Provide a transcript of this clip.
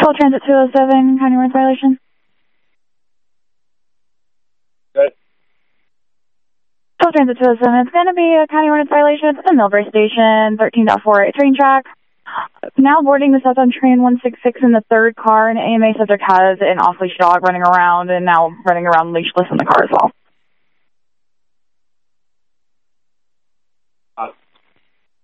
Toll Transit 207, county warrants violation. Good. Toll Transit 207, it's going to be a county warrants violation. It's at Millbrae Station, 13.48 train track. Now boarding the southbound train 166 in the third car, and AMA subject has an off-leash dog running around and now running around leashless in the car as well.